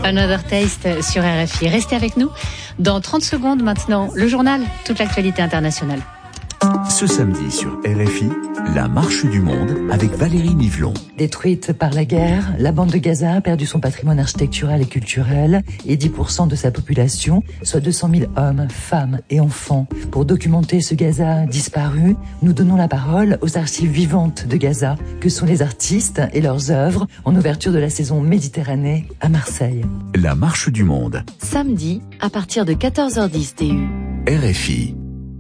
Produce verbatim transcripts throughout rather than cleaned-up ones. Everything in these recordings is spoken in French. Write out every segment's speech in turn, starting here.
Another Taste sur R F I. Restez avec nous. Dans trente secondes maintenant, le journal, toute l'actualité internationale. Ce samedi sur R F I, la marche du monde avec Valérie Nivelon. Détruite par la guerre, la bande de Gaza a perdu son patrimoine architectural et culturel et dix pour cent de sa population, soit deux cent mille hommes, femmes et enfants. Pour documenter ce Gaza disparu, nous donnons la parole aux archives vivantes de Gaza, que sont les artistes et leurs œuvres, en ouverture de la saison Méditerranée à Marseille. La marche du monde. Samedi, à partir de quatorze heures dix T U. R F I.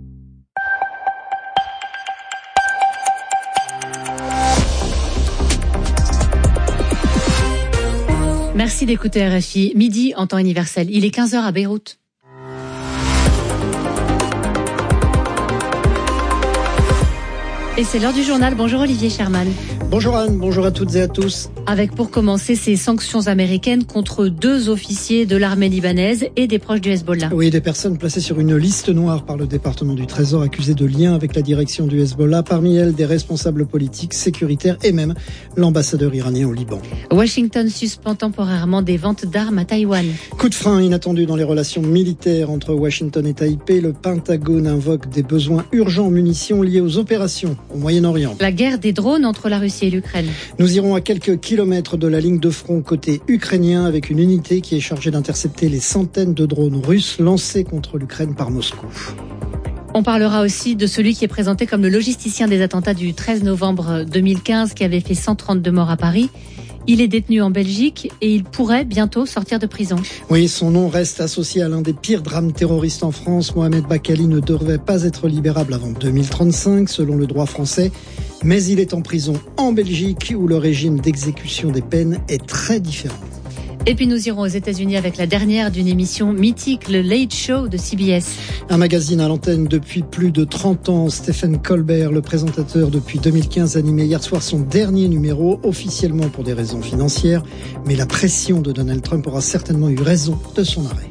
Merci d'écouter R F I. Midi en temps universel. Il est quinze heures à Beyrouth. Et c'est l'heure du journal. Bonjour Olivier Sherman. Bonjour Anne, bonjour à toutes et à tous. Avec pour commencer ces sanctions américaines contre deux officiers de l'armée libanaise et des proches du Hezbollah. Oui, des personnes placées sur une liste noire par le département du Trésor accusées de lien avec la direction du Hezbollah. Parmi elles, des responsables politiques, sécuritaires et même l'ambassadeur iranien au Liban. Washington suspend temporairement des ventes d'armes à Taïwan. Coup de frein inattendu dans les relations militaires entre Washington et Taipei. Le Pentagone invoque des besoins urgents en munitions liés aux opérations au Moyen-Orient. La guerre des drones entre la Russie et l'Ukraine. Nous irons à quelques kilomètres de la ligne de front côté ukrainien avec une unité qui est chargée d'intercepter les centaines de drones russes lancés contre l'Ukraine par Moscou. On parlera aussi de celui qui est présenté comme le logisticien des attentats du treize novembre deux mille quinze qui avait fait cent trente-deux morts à Paris. Il est détenu en Belgique et il pourrait bientôt sortir de prison. Oui, son nom reste associé à l'un des pires drames terroristes en France. Mohamed Bakali ne devrait pas être libérable avant deux mille trente-cinq, selon le droit français. Mais il est en prison en Belgique, où le régime d'exécution des peines est très différent. Et puis nous irons aux États-Unis avec la dernière d'une émission mythique, le Late Show de C B S. Un magazine à l'antenne depuis plus de trente ans. Stephen Colbert, le présentateur depuis deux mille quinze, animait hier soir son dernier numéro, officiellement pour des raisons financières. Mais la pression de Donald Trump aura certainement eu raison de son arrêt.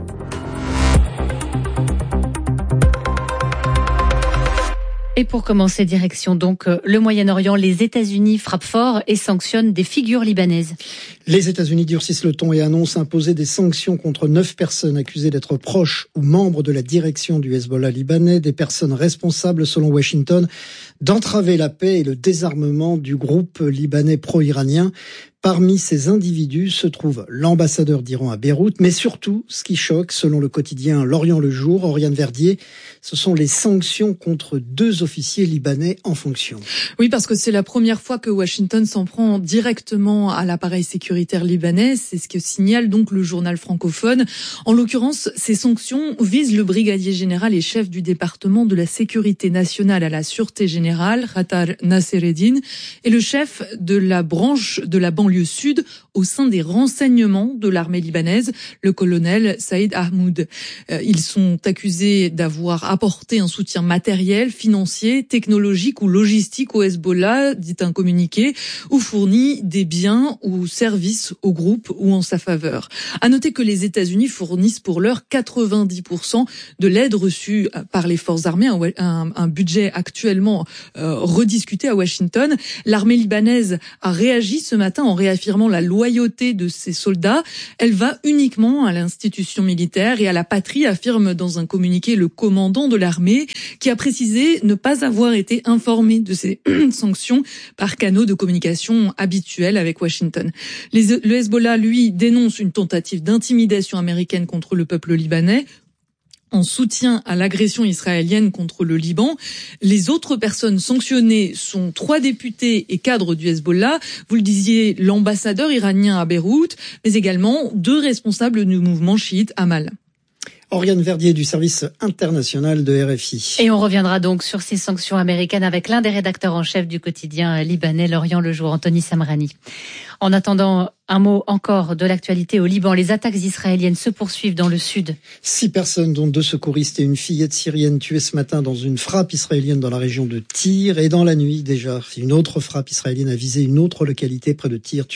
Et pour commencer, direction donc le Moyen-Orient, les États-Unis frappent fort et sanctionnent des figures libanaises. Les États-Unis durcissent le ton et annoncent imposer des sanctions contre neuf personnes accusées d'être proches ou membres de la direction du Hezbollah libanais, des personnes responsables, selon Washington, d'entraver la paix et le désarmement du groupe libanais pro-iranien. Parmi ces individus se trouve l'ambassadeur d'Iran à Beyrouth, mais surtout, ce qui choque, selon le quotidien L'Orient le Jour, Oriane Verdier, ce sont les sanctions contre deux officiers libanais en fonction. Oui, parce que c'est la première fois que Washington s'en prend directement à l'appareil sécuritaire libanais. C'est ce que signale donc le journal francophone. En l'occurrence, ces sanctions visent le brigadier général et chef du département de la sécurité nationale à la sûreté générale, Khatar Nassereddine, et le chef de la branche de la banlieue sud au sein des renseignements de l'armée libanaise, le colonel Saïd Ahmoud. Euh, ils sont accusés d'avoir apporté un soutien matériel, financier, technologique ou logistique au Hezbollah, dit un communiqué, ou fourni des biens ou services au groupe ou en sa faveur. À noter que les États-Unis fournissent pour l'heure quatre-vingt-dix pour cent de l'aide reçue par les forces armées, un, un, un budget actuellement euh, rediscuté à Washington. L'armée libanaise a réagi ce matin en réaffirmant la loyauté de ses soldats. Elle va uniquement à l'institution militaire et à la patrie, affirme dans un communiqué le commandant de l'armée, qui a précisé ne pas avoir été informé de ces sanctions par canaux de communication habituels avec Washington. Les, le Hezbollah, lui, dénonce une tentative d'intimidation américaine contre le peuple libanais, en soutien à l'agression israélienne contre le Liban. Les autres personnes sanctionnées sont trois députés et cadres du Hezbollah. Vous le disiez, l'ambassadeur iranien à Beyrouth, mais également deux responsables du mouvement chiite Amal. Oriane Verdier du service international de R F I. Et on reviendra donc sur ces sanctions américaines avec l'un des rédacteurs en chef du quotidien libanais, L'Orient le Jour, Anthony Samrani. En attendant, un mot encore de l'actualité au Liban. Les attaques israéliennes se poursuivent dans le sud. Six personnes, dont deux secouristes et une fillette syrienne, tuées ce matin dans une frappe israélienne dans la région de Tyr. Et dans la nuit, déjà, une autre frappe israélienne a visé une autre localité près de Tyr, tuant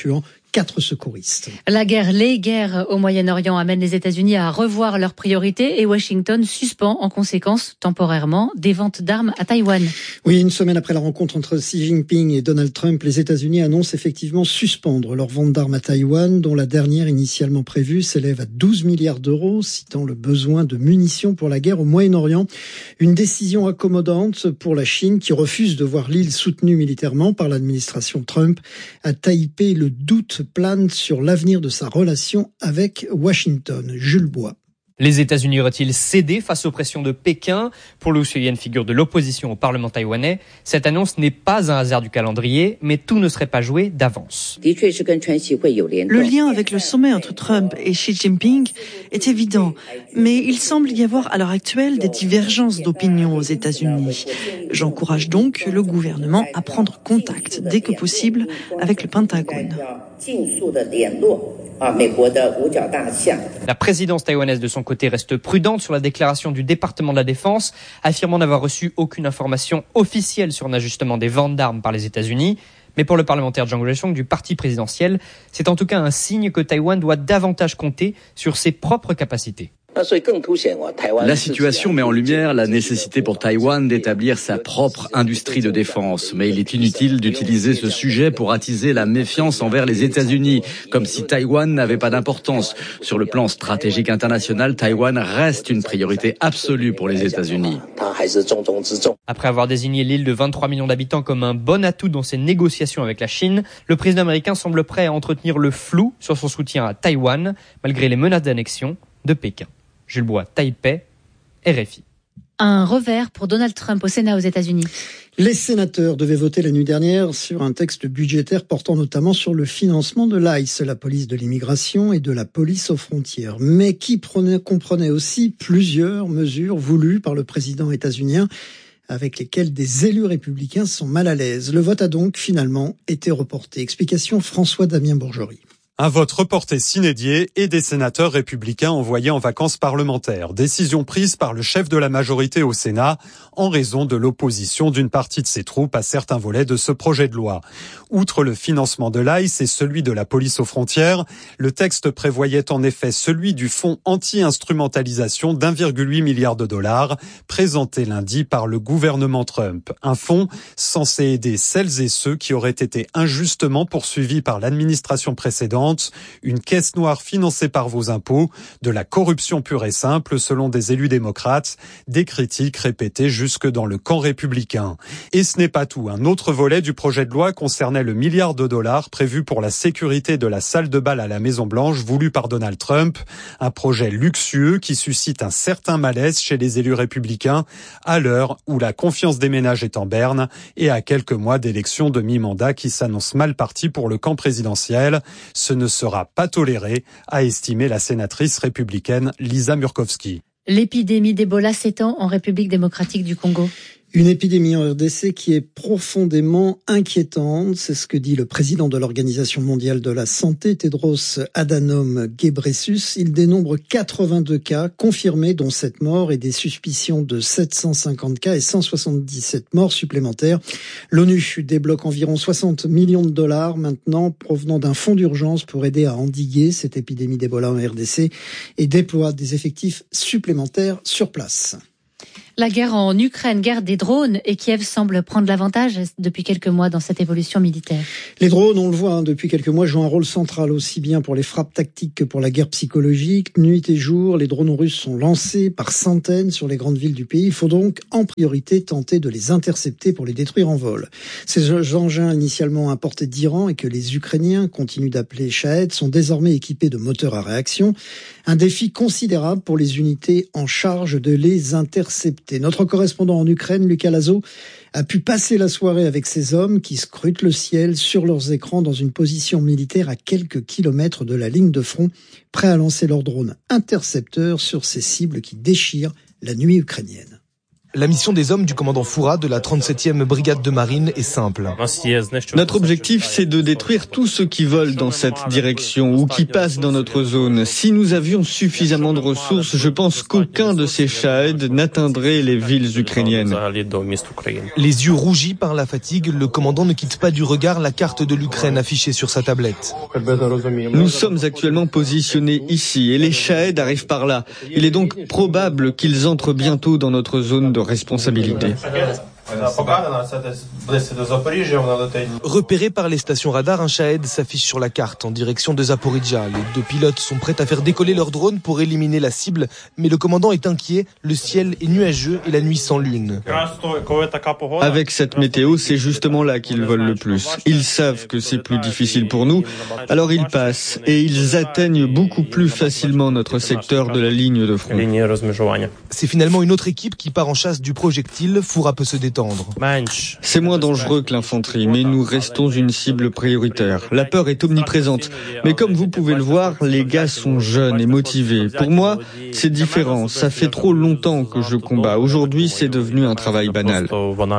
quatre secouristes. La guerre, les guerres au Moyen-Orient amènent les États-Unis à revoir leurs priorités et Washington suspend en conséquence temporairement des ventes d'armes à Taïwan. Oui, une semaine après la rencontre entre Xi Jinping et Donald Trump, les États-Unis annoncent effectivement suspendre leurs ventes d'armes à Taïwan, dont la dernière initialement prévue s'élève à douze milliards d'euros, citant le besoin de munitions pour la guerre au Moyen-Orient. Une décision accommodante pour la Chine qui refuse de voir l'île soutenue militairement par l'administration Trump. À Taipei, le doute plane sur l'avenir de sa relation avec Washington. Jules Bois. Les États-Unis auraient-ils cédé face aux pressions de Pékin? Pour Liu Shuyan, figure de l'opposition au Parlement taïwanais, cette annonce n'est pas un hasard du calendrier, mais tout ne serait pas joué d'avance. Le lien avec le sommet entre Trump et Xi Jinping est évident, mais il semble y avoir à l'heure actuelle des divergences d'opinion aux États-Unis. J'encourage donc le gouvernement à prendre contact dès que possible avec le Pentagone. La présidence taïwanaise de son côté reste prudente sur la déclaration du département de la Défense, affirmant n'avoir reçu aucune information officielle sur un ajustement des ventes d'armes par les États-Unis. Mais pour le parlementaire Zhang Ruisheng du parti présidentiel, c'est en tout cas un signe que Taïwan doit davantage compter sur ses propres capacités. La situation met en lumière la nécessité pour Taïwan d'établir sa propre industrie de défense. Mais il est inutile d'utiliser ce sujet pour attiser la méfiance envers les États-Unis, comme si Taïwan n'avait pas d'importance. Sur le plan stratégique international, Taïwan reste une priorité absolue pour les États-Unis. Après avoir désigné l'île de vingt-trois millions d'habitants comme un bon atout dans ses négociations avec la Chine, le président américain semble prêt à entretenir le flou sur son soutien à Taïwan, malgré les menaces d'annexion de Pékin. Jules Bois, Taipei, R F I. Un revers pour Donald Trump au Sénat aux États-Unis. Les sénateurs devaient voter la nuit dernière sur un texte budgétaire portant notamment sur le financement de l'I C E, la police de l'immigration, et de la police aux frontières, mais qui prenait, comprenait aussi plusieurs mesures voulues par le président états-unien, avec lesquelles des élus républicains sont mal à l'aise. Le vote a donc finalement été reporté. Explication François Damien Bourgerie. Un vote reporté sine die et des sénateurs républicains envoyés en vacances parlementaires. Décision prise par le chef de la majorité au Sénat en raison de l'opposition d'une partie de ses troupes à certains volets de ce projet de loi. Outre le financement de l'I C E et celui de la police aux frontières, le texte prévoyait en effet celui du fonds anti-instrumentalisation d'un virgule huit milliard de dollars présenté lundi par le gouvernement Trump. Un fonds censé aider celles et ceux qui auraient été injustement poursuivis par l'administration précédente. Une caisse noire financée par vos impôts, de la corruption pure et simple selon des élus démocrates, des critiques répétées jusque dans le camp républicain. Et ce n'est pas tout. Un autre volet du projet de loi concernait le milliard de dollars prévu pour la sécurité de la salle de bal à la Maison-Blanche voulu par Donald Trump. Un projet luxueux qui suscite un certain malaise chez les élus républicains à l'heure où la confiance des ménages est en berne et à quelques mois d'élections de mi-mandat qui s'annoncent mal parties pour le camp présidentiel. Ce ne sera pas toléré, a estimé la sénatrice républicaine Lisa Murkowski. L'épidémie d'Ebola s'étend en République démocratique du Congo. Une épidémie en R D C qui est profondément inquiétante, c'est ce que dit le président de l'Organisation mondiale de la santé, Tedros Adhanom Ghebreyesus. Il dénombre quatre-vingt-deux cas confirmés, dont sept morts, et des suspicions de sept cent cinquante cas et cent soixante-dix-sept morts supplémentaires. L'ONU débloque environ soixante millions de dollars maintenant provenant d'un fonds d'urgence pour aider à endiguer cette épidémie d'Ebola en R D C et déploie des effectifs supplémentaires sur place. La guerre en Ukraine, guerre des drones, et Kiev semble prendre l'avantage depuis quelques mois dans cette évolution militaire. Les drones, on le voit hein, depuis quelques mois, jouent un rôle central aussi bien pour les frappes tactiques que pour la guerre psychologique. Nuit et jour, les drones russes sont lancés par centaines sur les grandes villes du pays. Il faut donc en priorité tenter de les intercepter pour les détruire en vol. Ces engins initialement importés d'Iran et que les Ukrainiens continuent d'appeler Shahed sont désormais équipés de moteurs à réaction. Un défi considérable pour les unités en charge de les intercepter. Notre correspondant en Ukraine, Lucas Lazo, a pu passer la soirée avec ces hommes qui scrutent le ciel sur leurs écrans dans une position militaire à quelques kilomètres de la ligne de front, prêts à lancer leurs drones intercepteurs sur ces cibles qui déchirent la nuit ukrainienne. La mission des hommes du commandant Foura de la trente-septième brigade de marine est simple. Notre objectif, c'est de détruire tous ceux qui volent dans cette direction ou qui passent dans notre zone. Si nous avions suffisamment de ressources, je pense qu'aucun de ces Shahed n'atteindrait les villes ukrainiennes. Les yeux rougis par la fatigue, le commandant ne quitte pas du regard la carte de l'Ukraine affichée sur sa tablette. Nous sommes actuellement positionnés ici et les Shahed arrivent par là. Il est donc probable qu'ils entrent bientôt dans notre zone de responsabilité. Repéré par les stations radar, un Shahed s'affiche sur la carte en direction de Zaporizhzhia. Les deux pilotes sont prêts à faire décoller leur drone pour éliminer la cible, mais le commandant est inquiet, le ciel est nuageux et la nuit sans lune. Avec cette météo, c'est justement là qu'ils volent le plus. Ils savent que c'est plus difficile pour nous, alors ils passent et ils atteignent beaucoup plus facilement notre secteur de la ligne de front. C'est finalement une autre équipe qui part en chasse du projectile. Foura peut se détendre. C'est moins dangereux que l'infanterie, mais nous restons une cible prioritaire. La peur est omniprésente, mais comme vous pouvez le voir, les gars sont jeunes et motivés. Pour moi, c'est différent. Ça fait trop longtemps que je combats. Aujourd'hui, c'est devenu un travail banal.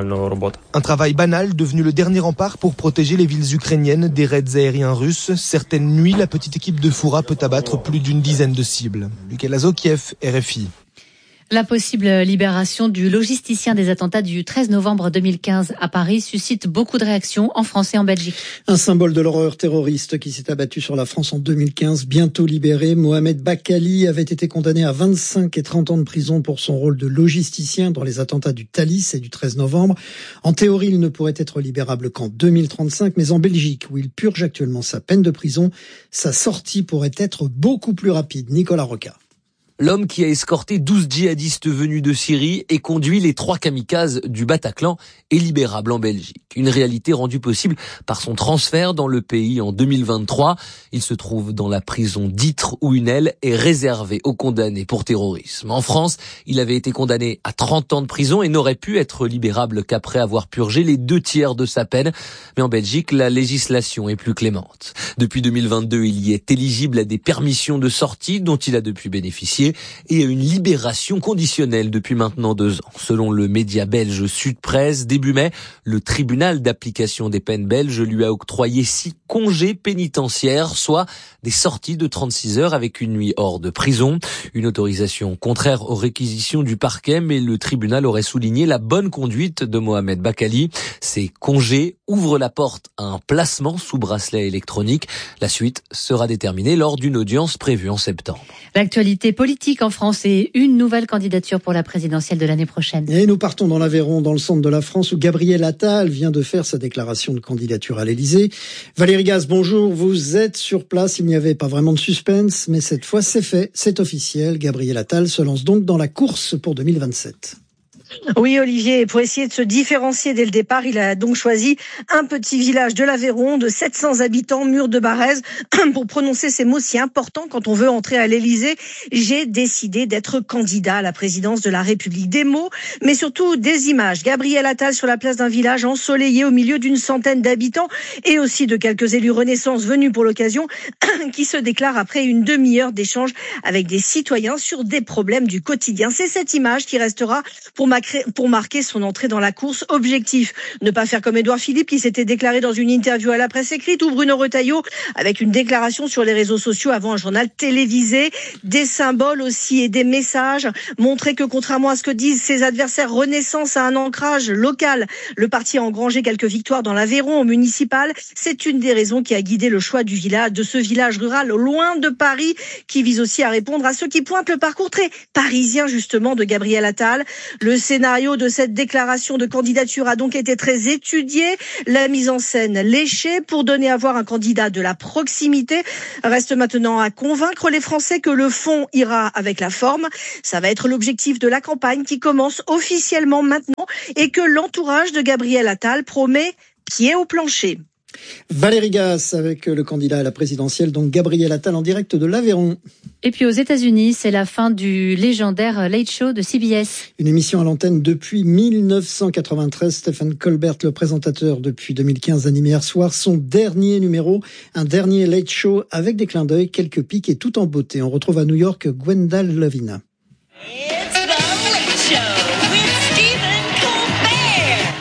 Un travail banal devenu le dernier rempart pour protéger les villes ukrainiennes des raids aériens russes. Certaines nuits, la petite équipe de Foura peut abattre plus d'une dizaine de cibles. Lucas Lazo, Kiev, R F I. La possible libération du logisticien des attentats du treize novembre deux mille quinze à Paris suscite beaucoup de réactions en France et en Belgique. Un symbole de l'horreur terroriste qui s'est abattu sur la France en deux mille quinze, bientôt libéré. Mohamed Bakkali avait été condamné à vingt-cinq et trente ans de prison pour son rôle de logisticien dans les attentats du Thalys et du treize novembre. En théorie, il ne pourrait être libérable qu'en deux mille trente-cinq, mais en Belgique, où il purge actuellement sa peine de prison, sa sortie pourrait être beaucoup plus rapide. Nicolas Roca. L'homme qui a escorté douze djihadistes venus de Syrie et conduit les trois kamikazes du Bataclan est libérable en Belgique. Une réalité rendue possible par son transfert dans le pays en deux mille vingt-trois. Il se trouve dans la prison d'Ytre où une aile est réservée aux condamnés pour terrorisme. En France, il avait été condamné à trente ans de prison et n'aurait pu être libérable qu'après avoir purgé les deux tiers de sa peine. Mais en Belgique, la législation est plus clémente. Depuis deux mille vingt-deux, il y est éligible à des permissions de sortie dont il a depuis bénéficié et à une libération conditionnelle depuis maintenant deux ans. Selon le média belge Sud Presse, début mai, le tribunal d'application des peines belge lui a octroyé six congés pénitentiaires, soit des sorties de trente-six heures avec une nuit hors de prison. Une autorisation contraire aux réquisitions du parquet, mais le tribunal aurait souligné la bonne conduite de Mohamed Bakkali. Ces congés ouvrent la porte à un placement sous bracelet électronique. La suite sera déterminée lors d'une audience prévue en septembre. L'actualité politique en France et une nouvelle candidature pour la présidentielle de l'année prochaine. Et nous partons dans l'Aveyron, dans le centre de la France, où Gabriel Attal vient de faire sa déclaration de candidature à l'Élysée. Valérie Gaz, bonjour. Vous êtes sur place. Il n'y avait pas vraiment de suspense, mais cette fois c'est fait, c'est officiel. Gabriel Attal se lance donc dans la course pour deux mille vingt-sept. Oui, Olivier, pour essayer de se différencier dès le départ, il a donc choisi un petit village de l'Aveyron de sept cents habitants, Mur de Barèze, pour prononcer ces mots si importants quand on veut entrer à l'Élysée. J'ai décidé d'être candidat à la présidence de la République. Des mots, mais surtout des images. Gabriel Attal sur la place d'un village ensoleillé au milieu d'une centaine d'habitants et aussi de quelques élus Renaissance venus pour l'occasion qui se déclarent après une demi-heure d'échange avec des citoyens sur des problèmes du quotidien. C'est cette image qui restera pour ma pour marquer son entrée dans la course. Objectif, ne pas faire comme Édouard Philippe qui s'était déclaré dans une interview à la presse écrite ou Bruno Retailleau avec une déclaration sur les réseaux sociaux avant un journal télévisé. Des symboles aussi et des messages. Montrer que contrairement à ce que disent ses adversaires, Renaissance a un ancrage local. Le parti a engrangé quelques victoires dans l'Aveyron au municipal. C'est une des raisons qui a guidé le choix du village, de ce village rural loin de Paris qui vise aussi à répondre à ceux qui pointent le parcours très parisien justement de Gabriel Attal. Le Le scénario de cette déclaration de candidature a donc été très étudié, la mise en scène léchée pour donner à voir un candidat de la proximité. Reste maintenant à convaincre les Français que le fond ira avec la forme. Ça va être l'objectif de la campagne qui commence officiellement maintenant et que l'entourage de Gabriel Attal promet pied au plancher. Valérie Gaz avec le candidat à la présidentielle, donc Gabriel Attal en direct de l'Aveyron. Et puis aux États-Unis, c'est la fin du légendaire Late Show de C B S. Une émission à l'antenne depuis mille neuf cent quatre-vingt-treize. Stephen Colbert, le présentateur depuis deux mille quinze, anime hier soir son dernier numéro, un dernier Late Show avec des clins d'œil, quelques pics et tout en beauté. On retrouve à New York Gwendal Lavina. It's the Late Show with Steve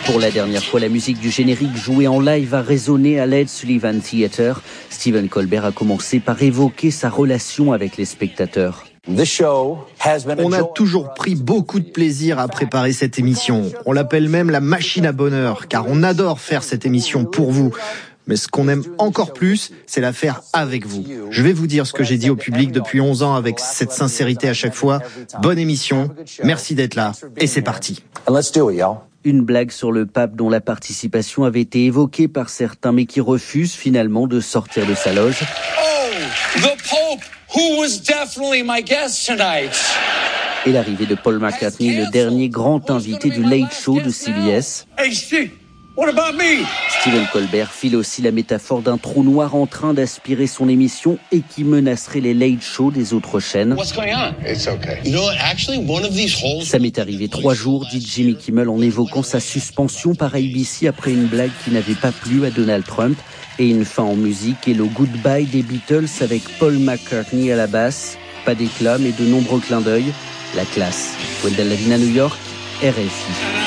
Pour la dernière fois, la musique du générique jouée en live a résonné à l'Ed Sullivan Theatre. Stephen Colbert a commencé par évoquer sa relation avec les spectateurs. On a toujours pris beaucoup de plaisir à préparer cette émission. On l'appelle même la machine à bonheur, car on adore faire cette émission pour vous. Mais ce qu'on aime encore plus, c'est la faire avec vous. Je vais vous dire ce que j'ai dit au public depuis onze ans avec cette sincérité à chaque fois. Bonne émission, merci d'être là, et c'est parti. Une blague sur le pape dont la participation avait été évoquée par certains, mais qui refuse finalement de sortir de sa loge. Oh, the Pope, who was definitely my guest tonight. Et l'arrivée de Paul McCartney, le dernier grand invité du Late Show de C B S. Hey, Steve, what about me? Stephen Colbert file aussi la métaphore d'un trou noir en train d'aspirer son émission et qui menacerait les Late Show des autres chaînes. What's going on? It's okay. You know what? Actually, one of these holes... Ça m'est arrivé trois jours, dit Jimmy Kimmel en évoquant sa suspension par A B C après une blague qui n'avait pas plu à Donald Trump. Et une fin en musique et le goodbye des Beatles avec Paul McCartney à la basse. Pas d'éclat mais de nombreux clins d'œil. La classe. Wendell Lavina, New York, R F I.